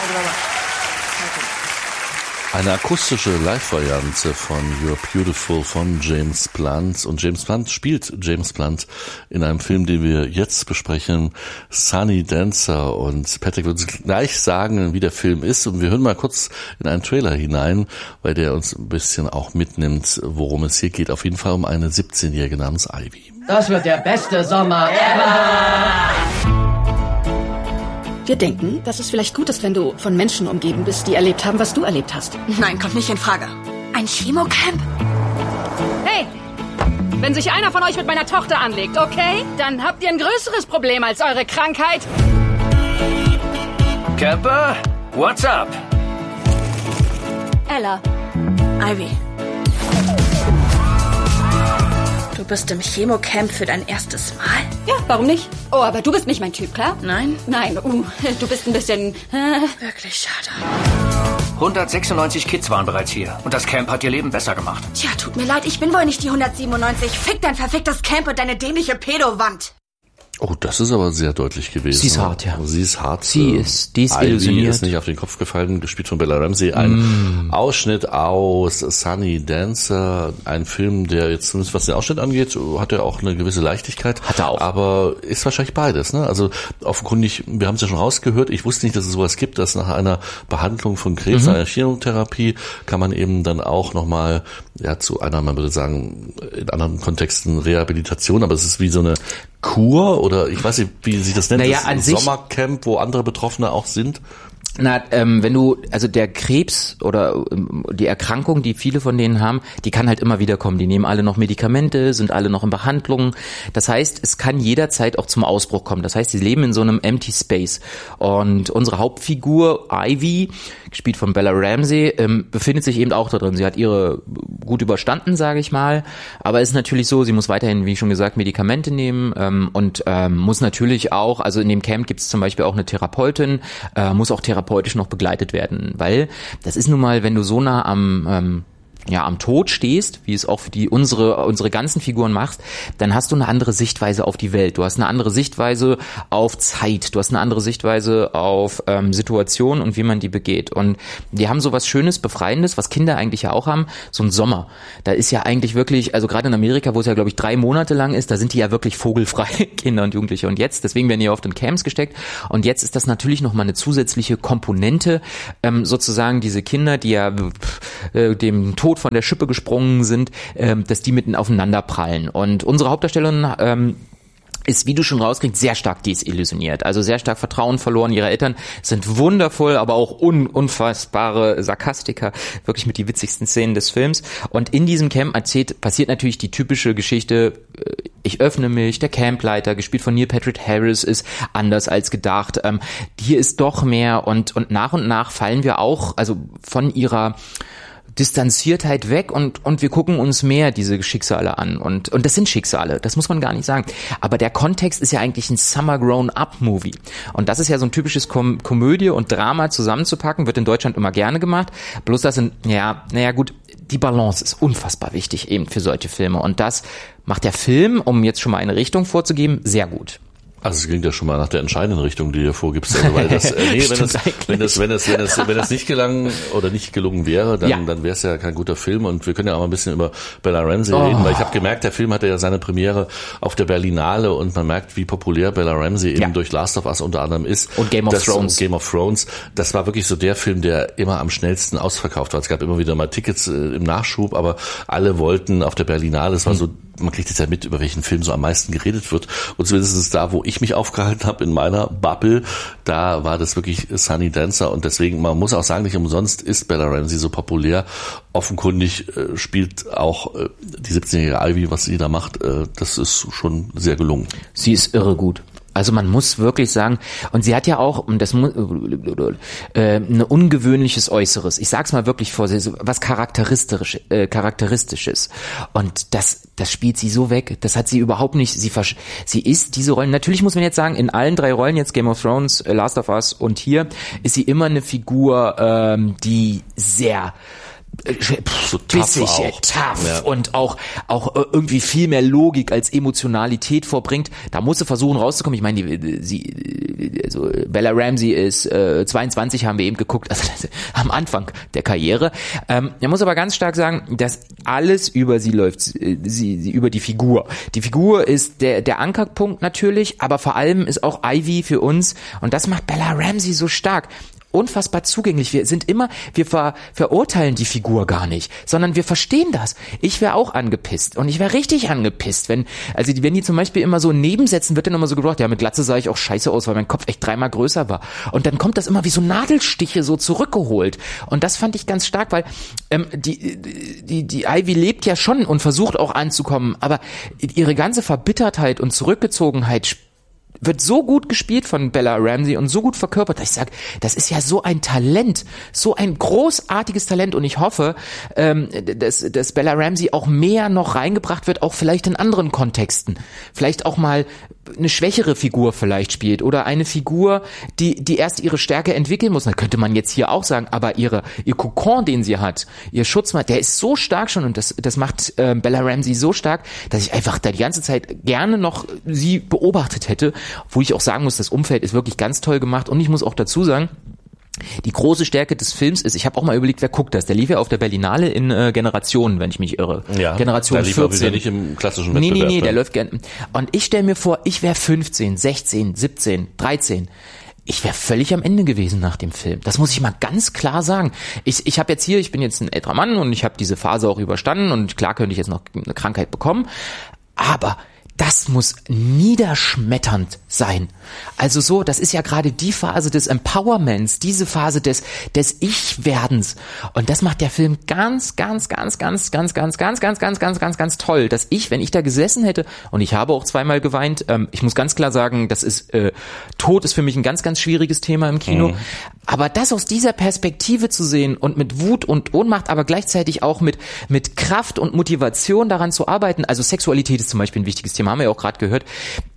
Eine akustische Live-Variante von You're Beautiful von James Blunt. Und James Blunt spielt James Blunt in einem Film, den wir jetzt besprechen, Sunny Dancer. Und Patrick wird uns gleich sagen, wie der Film ist. Und wir hören mal kurz in einen Trailer hinein, weil der uns ein bisschen auch mitnimmt, worum es hier geht. Auf jeden Fall um eine 17-Jährige namens Ivy. Das wird der beste Sommer ever! Wir denken, dass es vielleicht gut ist, wenn du von Menschen umgeben bist, die erlebt haben, was du erlebt hast. Nein, kommt nicht in Frage. Ein Chemocamp? Hey! Wenn sich einer von euch mit meiner Tochter anlegt, okay? Dann habt ihr ein größeres Problem als eure Krankheit. Camper, what's up? Ella. Ivy. Du bist im Chemocamp für dein erstes Mal? Ja, warum nicht? Oh, aber du bist nicht mein Typ, klar? Nein? Nein, du bist ein bisschen... Wirklich schade. 196 Kids waren bereits hier und das Camp hat ihr Leben besser gemacht. Tja, tut mir leid, ich bin wohl nicht die 197. Fick dein verficktes Camp und deine dämliche Pedowand. Oh, das ist aber sehr deutlich gewesen. Sie ist hart, ja. Sie ist hart. Die ist illusioniert. Ist nicht auf den Kopf gefallen, gespielt von Bella Ramsey. Ein Ausschnitt aus Sunny Dancer, ein Film, der jetzt zumindest was den Ausschnitt angeht, hat er auch eine gewisse Leichtigkeit. Hat er auch. Aber ist wahrscheinlich beides, ne? Also offenkundig, wir haben es ja schon rausgehört, ich wusste nicht, dass es sowas gibt, dass nach einer Behandlung von Krebs, einer Chemotherapie, kann man eben dann auch nochmal, ja, zu einer, man würde sagen, in anderen Kontexten Rehabilitation, aber es ist wie so eine Kur oder ich weiß nicht, wie sich das nennt, naja, das ist ein Sommercamp, wo andere Betroffene auch sind. Na, wenn du, also der Krebs oder die Erkrankung, die viele von denen haben, die kann halt immer wieder kommen. Die nehmen alle noch Medikamente, sind alle noch in Behandlung. Das heißt, es kann jederzeit auch zum Ausbruch kommen. Das heißt, sie leben in so einem empty space. Und unsere Hauptfigur, Ivy, gespielt von Bella Ramsey, befindet sich eben auch da drin. Sie hat ihre gut überstanden, sage ich mal. Aber es ist natürlich so, sie muss weiterhin, wie schon gesagt, Medikamente nehmen und muss natürlich auch, also in dem Camp gibt es zum Beispiel auch eine Therapeutin, muss auch therapeutisch noch begleitet werden, weil das ist nun mal, wenn du so nah am Tod stehst, wie es auch für unsere ganzen Figuren machst, dann hast du eine andere Sichtweise auf die Welt. Du hast eine andere Sichtweise auf Zeit. Du hast eine andere Sichtweise auf Situationen und wie man die begeht. Und die haben so was Schönes, Befreiendes, was Kinder eigentlich ja auch haben, so ein Sommer. Da ist ja eigentlich wirklich, also gerade in Amerika, wo es ja, glaube ich, 3 Monate lang ist, da sind die ja wirklich vogelfrei, Kinder und Jugendliche. Und jetzt, deswegen werden die oft in Camps gesteckt. Und jetzt ist das natürlich nochmal eine zusätzliche Komponente, sozusagen diese Kinder, die ja dem Tod von der Schippe gesprungen sind, dass die mitten aufeinander prallen. Und unsere Hauptdarstellerin ist, wie du schon rauskriegst, sehr stark desillusioniert. Also sehr stark Vertrauen verloren. Ihre Eltern sind wundervoll, aber auch unfassbare Sarkastiker. Wirklich mit die witzigsten Szenen des Films. Und in diesem Camp passiert natürlich die typische Geschichte, ich öffne mich, der Campleiter, gespielt von Neil Patrick Harris, ist anders als gedacht. Hier ist doch mehr und nach fallen wir auch, also von ihrer Distanziertheit weg und wir gucken uns mehr diese Schicksale an und das sind Schicksale, das muss man gar nicht sagen, aber der Kontext ist ja eigentlich ein Summer Grown-Up-Movie und das ist ja so ein typisches Komödie und Drama zusammenzupacken, wird in Deutschland immer gerne gemacht, bloß das sind, gut, die Balance ist unfassbar wichtig eben für solche Filme und das macht der Film, um jetzt schon mal eine Richtung vorzugeben, sehr gut. Also es klingt ja schon mal nach der entscheidenden Richtung, die du vorgibst. Also weil das, wenn das nicht gelangen oder nicht gelungen wäre, dann wäre es ja kein guter Film. Und wir können ja auch mal ein bisschen über Bella Ramsey reden, weil ich habe gemerkt, der Film hatte ja seine Premiere auf der Berlinale und man merkt, wie populär Bella Ramsey eben durch Last of Us unter anderem ist. Und Game of Thrones. Das war wirklich so der Film, der immer am schnellsten ausverkauft war. Es gab immer wieder mal Tickets im Nachschub, aber alle wollten auf der Berlinale. Es war so, man kriegt jetzt ja mit, über welchen Film so am meisten geredet wird. Und zumindest da, wo ich mich aufgehalten habe in meiner Bubble, da war das wirklich Sunny Dancer und deswegen, man muss auch sagen, nicht umsonst ist Bella Ramsey so populär. Offenkundig spielt auch die 17-jährige Ivy, was sie da macht, das ist schon sehr gelungen. Sie ist irre gut. Also man muss wirklich sagen, und sie hat ja auch, und das ein ungewöhnliches Äußeres. Ich sag's mal wirklich vor, was Charakteristisches. Und das spielt sie so weg. Das hat sie überhaupt nicht. Sie ist diese Rollen. Natürlich muss man jetzt sagen, in allen 3 Rollen, jetzt Game of Thrones, Last of Us und hier, ist sie immer eine Figur, die sehr so bissig, auch. tough Ja. und auch irgendwie viel mehr Logik als Emotionalität vorbringt. Da muss sie versuchen rauszukommen. Ich meine, also Bella Ramsey ist 22, haben wir eben geguckt, also am Anfang der Karriere. Man muss aber ganz stark sagen, dass alles über sie läuft, sie über die Figur. Die Figur ist der Ankerpunkt natürlich, aber vor allem ist auch Ivy für uns, und das macht Bella Ramsey so stark, unfassbar zugänglich. Wir verurteilen die Figur gar nicht, sondern wir verstehen das. Ich wäre auch angepisst und ich wäre richtig angepisst, wenn die zum Beispiel immer so in Nebensätzen wird dann immer so gedacht, ja, mit Glatze sah ich auch scheiße aus, weil mein Kopf echt 3-mal größer war. Und dann kommt das immer wie so Nadelstiche so zurückgeholt. Und das fand ich ganz stark, weil die Ivy lebt ja schon und versucht auch anzukommen, aber ihre ganze Verbittertheit und Zurückgezogenheit wird so gut gespielt von Bella Ramsey und so gut verkörpert, dass ich sage, das ist ja so ein Talent, so ein großartiges Talent, und ich hoffe, dass Bella Ramsey auch mehr noch reingebracht wird, auch vielleicht in anderen Kontexten. Vielleicht auch mal eine schwächere Figur vielleicht spielt oder eine Figur, die erst ihre Stärke entwickeln muss. Das könnte man jetzt hier auch sagen, aber ihr Kokon, den sie hat, ihr Schutzmann, der ist so stark schon, und das macht Bella Ramsey so stark, dass ich einfach da die ganze Zeit gerne noch sie beobachtet hätte, wo ich auch sagen muss, das Umfeld ist wirklich ganz toll gemacht, und ich muss auch dazu sagen, die große Stärke des Films ist, ich habe auch mal überlegt, wer guckt das? Der lief ja auf der Berlinale in Generationen, wenn ich mich irre. Ja, Generation der lief 14. Ja nicht im klassischen Wettbewerb. Nee, der läuft gern. Und ich stelle mir vor, ich wäre 15, 16, 17, 13. Ich wäre völlig am Ende gewesen nach dem Film. Das muss ich mal ganz klar sagen. Ich bin jetzt ein älterer Mann und ich habe diese Phase auch überstanden, und klar könnte ich jetzt noch eine Krankheit bekommen, aber das muss niederschmetternd sein. Also so, das ist ja gerade die Phase des Empowerments, diese Phase des Ich-Werdens. Und das macht der Film ganz, ganz, ganz, ganz, ganz, ganz, ganz, ganz, ganz, ganz, ganz, ganz toll. Dass wenn ich da gesessen hätte, und ich habe auch 2-mal geweint, ich muss ganz klar sagen, Tod ist für mich ein ganz, ganz schwieriges Thema im Kino. Aber das aus dieser Perspektive zu sehen und mit Wut und Ohnmacht, aber gleichzeitig auch mit Kraft und Motivation daran zu arbeiten. Also Sexualität ist zum Beispiel ein wichtiges Thema, haben wir ja auch gerade gehört.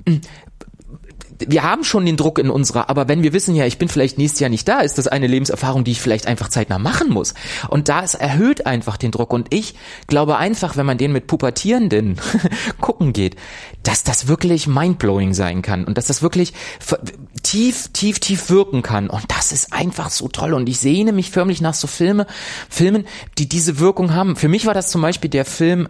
Wir haben schon den Druck in unserer, aber wenn wir wissen, ja, ich bin vielleicht nächstes Jahr nicht da, ist das eine Lebenserfahrung, die ich vielleicht einfach zeitnah machen muss. Und da es erhöht einfach den Druck. Und ich glaube einfach, wenn man den mit Pubertierenden gucken geht, dass das wirklich mindblowing sein kann und dass das wirklich tief, tief, tief wirken kann. Und das ist einfach so toll. Und ich sehne mich förmlich nach so Filmen, die diese Wirkung haben. Für mich war das zum Beispiel der Film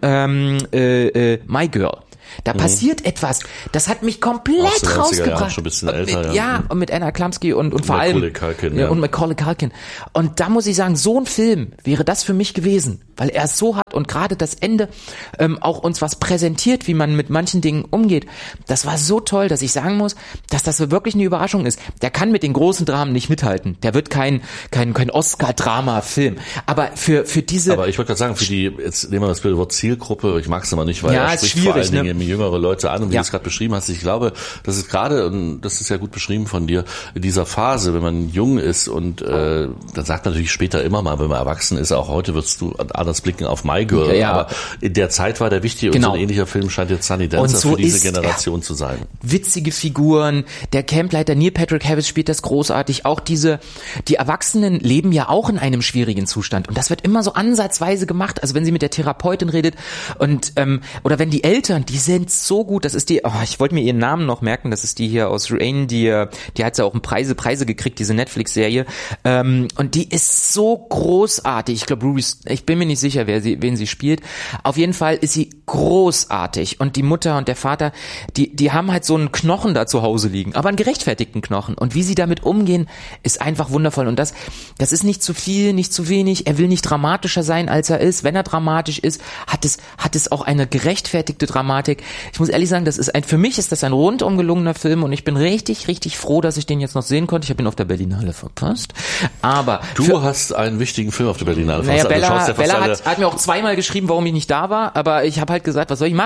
My Girl. Da passiert etwas. Das hat mich komplett rausgebracht. Ja, schon ein bisschen älter. Ja, und mit Anna Klumsky und vor allem und Macaulay Culkin. Und da muss ich sagen, so ein Film wäre das für mich gewesen, weil er es so hat und gerade das Ende auch uns was präsentiert, wie man mit manchen Dingen umgeht. Das war so toll, dass ich sagen muss, dass das wirklich eine Überraschung ist. Der kann mit den großen Dramen nicht mithalten. Der wird kein Oscar-Drama-Film. Aber für diese... Aber ich wollte gerade sagen, jetzt nehmen wir das Wort Zielgruppe, ich mag es aber nicht, weil er spricht vor allen Dingen jüngere Leute an, und wie du es gerade beschrieben hast, ich glaube, das ist gerade, und das ist ja gut beschrieben von dir, in dieser Phase, wenn man jung ist und dann sagt man natürlich später immer mal, wenn man erwachsen ist, auch heute wirst du anders blicken auf My Girl, aber in der Zeit war der wichtig, und so ein ähnlicher Film scheint jetzt Sunny Dancer so für diese Generation zu sein. Witzige Figuren, der Campleiter Neil Patrick Harris spielt das großartig, auch die Erwachsenen leben ja auch in einem schwierigen Zustand, und das wird immer so ansatzweise gemacht, also wenn sie mit der Therapeutin redet und oder wenn die Eltern, die sind so gut, das ist ich wollte mir ihren Namen noch merken, das ist die hier aus Rain, die hat ja auch Preise gekriegt, diese Netflix-Serie, und die ist so großartig, ich glaube ich bin mir nicht sicher, wen sie spielt, auf jeden Fall ist sie großartig, und die Mutter und der Vater, die haben halt so einen Knochen da zu Hause liegen, aber einen gerechtfertigten Knochen, und wie sie damit umgehen, ist einfach wundervoll, und das ist nicht zu viel, nicht zu wenig, er will nicht dramatischer sein, als er ist, wenn er dramatisch ist, hat es auch eine gerechtfertigte Dramatik. Ich muss ehrlich sagen, für mich ist das ein rundum gelungener Film, und ich bin richtig, richtig froh, dass ich den jetzt noch sehen konnte. Ich habe ihn auf der Berlinale verpasst. Aber du hast einen wichtigen Film auf der Berlinale verpasst. Bella hat mir auch 2-mal geschrieben, warum ich nicht da war, aber ich habe halt gesagt, was soll ich machen?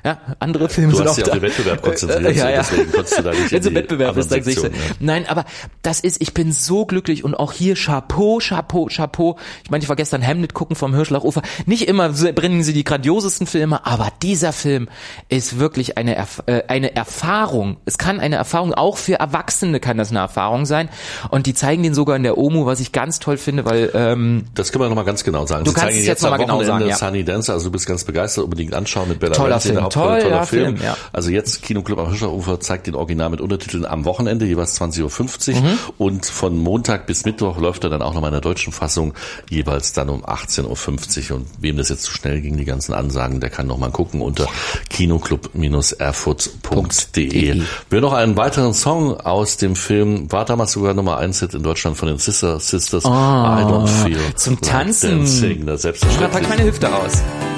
Ja, andere Filme sind auch da. Du hast dich auf den Wettbewerb konzentriert, deswegen konntest du da nicht in die Wettbewerb ist, dann Sektion, Nein, aber das ist, ich bin so glücklich und auch hier Chapeau. Ich meine, ich war gestern Hamlet gucken vom Hirschlachufer. Nicht immer bringen sie die grandiosesten Filme, aber dieser Film ist wirklich eine Erfahrung. Es kann eine Erfahrung, auch für Erwachsene kann das eine Erfahrung sein. Und die zeigen den sogar in der OMU, was ich ganz toll finde, weil das können wir nochmal ganz genau sagen. Du kannst es jetzt nochmal genau sagen, ja. Sunny Dancer, also du bist ganz begeistert, unbedingt anschauen mit Bella Toller Ramsey in der Film, Hauptrolle, toller Film. Ja. Also jetzt Kinoclub am Hirschlachufer zeigt den Original mit Untertiteln am Wochenende, jeweils 20.50 Uhr. Und von Montag bis Mittwoch läuft er dann auch nochmal in der deutschen Fassung, jeweils dann um 18.50 Uhr. Und wem das jetzt zu schnell ging, die ganzen Ansagen, der kann nochmal gucken unter kinoclub-erfurt.de. Wir noch einen weiteren Song aus dem Film, war damals sogar Nummer 1 Hit in Deutschland von den Sisters. I don't feel zum like Tanzen. Dancing. Da packt meine Hüfte aus.